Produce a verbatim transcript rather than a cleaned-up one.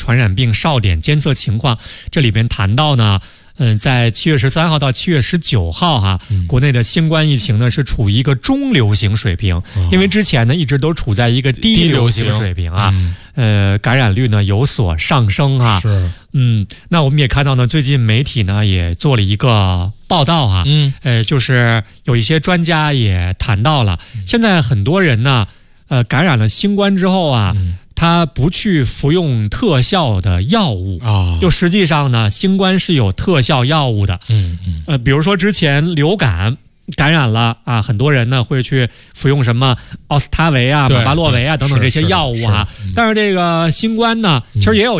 传染病哨点监测情况，这里边谈到呢。嗯，在七月十三号到七月十九号哈、啊嗯，国内的新冠疫情呢是处于一个中流行水平，哦、因为之前呢一直都处在一个低流行水平啊，嗯、呃，感染率呢有所上升啊。 是， 嗯，那我们也看到呢，最近媒体呢也做了一个报道啊， 嗯， 呃，就是有一些专家也谈到了，现在很多人呢，呃，感染了新冠之后啊。嗯他不去服用特效的药物啊、哦，就实际上呢，新冠是有特效药物的。 嗯嗯， 呃，比如说之前流感感染了啊，很多人呢会去服用什么奥司他韦啊、马巴洛韦啊等等这些药物啊。但是这个新冠呢，其实也有。